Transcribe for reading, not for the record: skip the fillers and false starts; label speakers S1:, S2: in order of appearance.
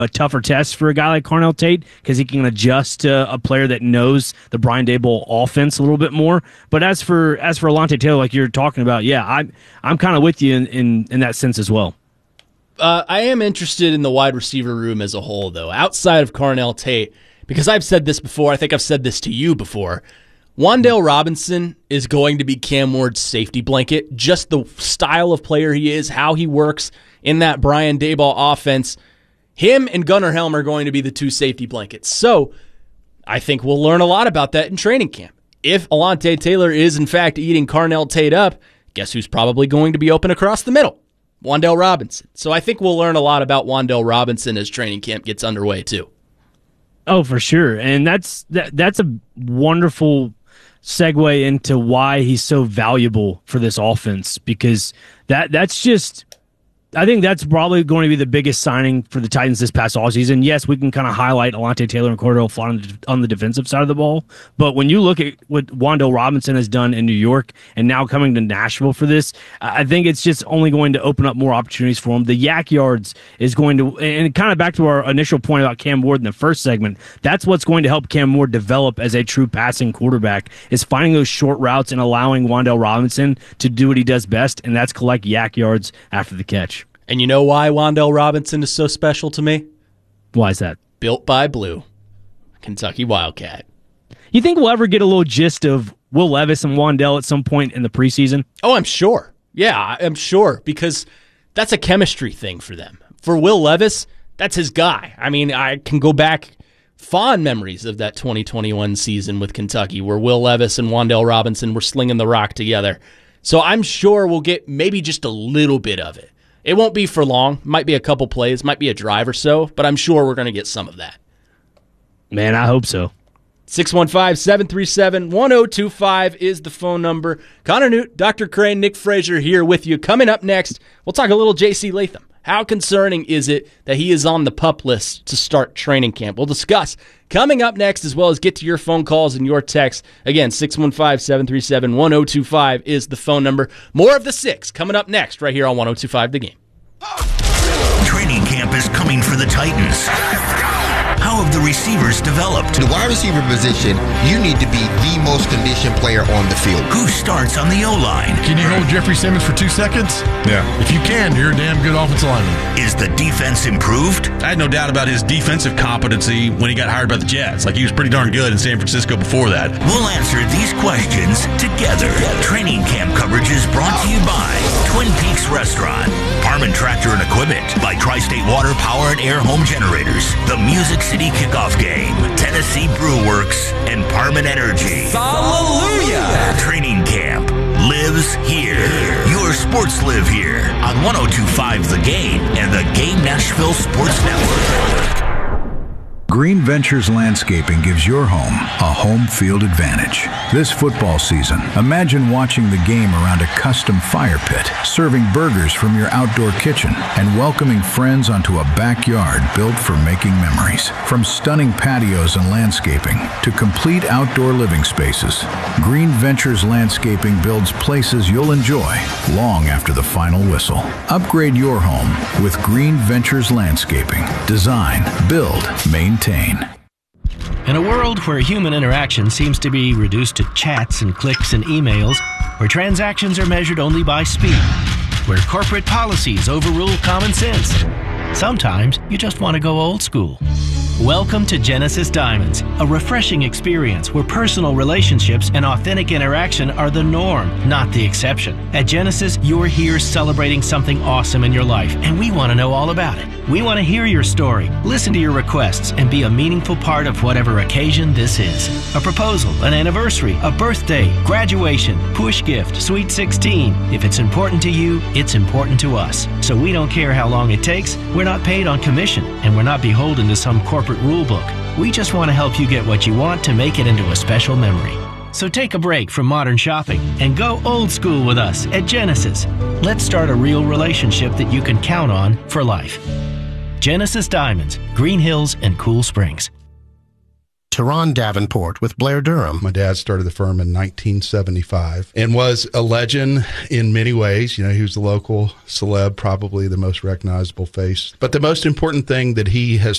S1: a tougher test for a guy like Carnell Tate because he can adjust to a player that knows the Brian Daboll offense a little bit more. But as for Alontae Taylor, like you're talking about, yeah, I'm kind of with you in that sense as well.
S2: I am interested in the wide receiver room as a whole, though, outside of Carnell Tate, because I've said this before. I think I've said this to you before. Wan'Dale Robinson is going to be Cam Ward's safety blanket. Just the style of player he is, how he works in that Brian Daboll offense. Him and Gunnar Helm are going to be the two safety blankets. So I think we'll learn a lot about that in training camp. If Alontae Taylor is, in fact, eating Carnell Tate up, guess who's probably going to be open across the middle? Wan'Dale Robinson. So I think we'll learn a lot about Wan'Dale Robinson as training camp gets underway, too.
S1: Oh, for sure. And that's a wonderful segue into why he's so valuable for this offense, because that's just, I think that's probably going to be the biggest signing for the Titans this past offseason. Yes, we can kind of highlight Alontae Taylor and Cordell Flott on the defensive side of the ball, but when you look at what Wan'Dale Robinson has done in New York and now coming to Nashville for this, I think it's just only going to open up more opportunities for him. The yak yards is going to, and kind of back to our initial point about Cam Ward in the first segment, that's what's going to help Cam Ward develop as a true passing quarterback, is finding those short routes and allowing Wan'Dale Robinson to do what he does best, and that's collect yak yards after the catch.
S2: And you know why Wan'Dale Robinson is so special to me?
S1: Why is that?
S2: Built by Blue, Kentucky Wildcat.
S1: You think we'll ever get a little gist of Will Levis and Wan'Dale at some point in the preseason?
S2: Oh, I'm sure. Yeah, I'm sure, because that's a chemistry thing for them. For Will Levis, that's his guy. I mean, I can go back fond memories of that 2021 season with Kentucky where Will Levis and Wan'Dale Robinson were slinging the rock together. So I'm sure we'll get maybe just a little bit of it. It won't be for long. Might be a couple plays, might be a drive or so, but I'm sure we're going to get some of that.
S1: Man, I hope so.
S2: 615-737-1025 is the phone number. Connor Newt, Dr. Crane, Nick Frazier here with you. Coming up next, we'll talk a little J.C. Latham. How concerning is it that he is on the PUP list to start training camp? We'll discuss coming up next, as well as get to your phone calls and your texts. Again, 615-737-1025 is the phone number. More of the Six coming up next right here on 102.5 The Game.
S3: Training camp is coming for the Titans. How have the receivers developed?
S4: The wide receiver position, you need to be the most conditioned player on the field.
S3: Who starts on the O-line?
S5: Can you hold Jeffrey Simmons for 2 seconds?
S6: Yeah.
S5: If you can, you're a damn good offensive lineman.
S3: Is the defense improved?
S6: I had no doubt about his defensive competency when he got hired by the Jets. Like, he was pretty darn good in San Francisco before that.
S3: We'll answer these questions together. Training camp coverage is brought to you by Twin Peaks Restaurant, Parman Tractor and Equipment, by Tri-State Water Power and Air Home Generators, the Music City Kickoff Game, Tennessee Brew Works, and Parman Energy.
S7: Hallelujah!
S3: Training camp lives here. Your sports live here on 102.5 The Game and the Game Nashville Sports Network.
S8: Green Ventures Landscaping gives your home a home field advantage. This football season, imagine watching the game around a custom fire pit, serving burgers from your outdoor kitchen, and welcoming friends onto a backyard built for making memories. From stunning patios and landscaping to complete outdoor living spaces, Green Ventures Landscaping builds places you'll enjoy long after the final whistle. Upgrade your home with Green Ventures Landscaping. Design, build, maintain.
S9: In a world where human interaction seems to be reduced to chats and clicks and emails, where transactions are measured only by speed, where corporate policies overrule common sense, sometimes you just want to go old school. Welcome to Genesis Diamonds, a refreshing experience where personal relationships and authentic interaction are the norm, not the exception. At Genesis, you're here celebrating something awesome in your life, and we want to know all about it. We want to hear your story, listen to your requests, and be a meaningful part of whatever occasion this is. A proposal, an anniversary, a birthday, graduation, push gift, sweet 16. If it's important to you, it's important to us. So we don't care how long it takes. We're not paid on commission, and we're not beholden to some corporate rule book. We just want to help you get what you want to make it into a special memory. So take a break from modern shopping and go old school with us at Genesis. Let's start a real relationship that you can count on for life. Genesis Diamonds, Green Hills, and Cool Springs.
S10: Teron Davenport with Blair Durham.
S11: My dad started the firm in 1975 and was a legend in many ways. You know, he was the local celeb, probably the most recognizable face. But the most important thing that he has